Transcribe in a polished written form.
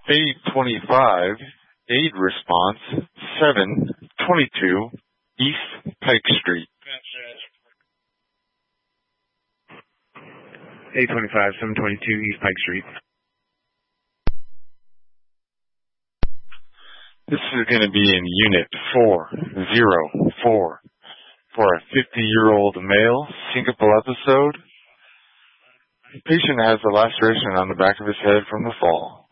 825, aid response, 722 East Pike Street. 825, 722 East Pike Street. This is going to be in Unit 404 for a 50-year-old male syncopal episode. The patient has a laceration on the back of his head from the fall.